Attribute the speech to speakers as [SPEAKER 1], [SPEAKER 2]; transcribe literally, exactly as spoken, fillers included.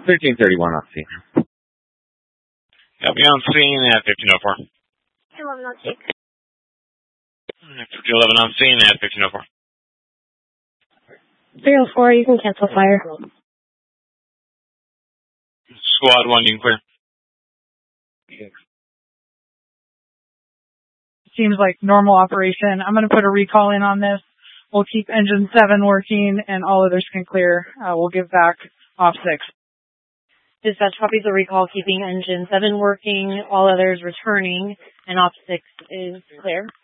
[SPEAKER 1] thirteen thirty-one on scene.
[SPEAKER 2] Got me on scene at fifteen oh four.
[SPEAKER 3] eleven oh six.
[SPEAKER 2] fifteen eleven on scene at fifteen oh four.
[SPEAKER 3] three oh four, you can cancel fire.
[SPEAKER 2] Squad one, you can clear.
[SPEAKER 4] Seems like normal operation. I'm going to put a recall in on this. We'll keep engine seven working and all others can clear. Uh, we'll give back off six.
[SPEAKER 3] Dispatch copies the recall, keeping engine seven working, all others returning, and off six is clear.